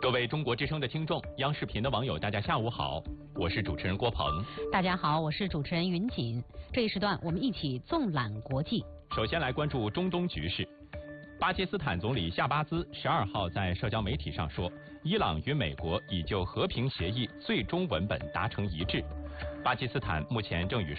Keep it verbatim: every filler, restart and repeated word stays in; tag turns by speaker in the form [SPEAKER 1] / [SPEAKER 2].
[SPEAKER 1] 各位中国之声的听众，央视频的网友，大家下午好，我是主持人郭鹏。
[SPEAKER 2] 大家好，我是主持人云锦。这一时段我们一起纵览国际。
[SPEAKER 1] 首先来关注中东局势。巴基斯坦总理夏巴兹十二号在社交媒体上说，伊朗与美国已就和平协议最终文本达成一致。巴基斯坦目前正与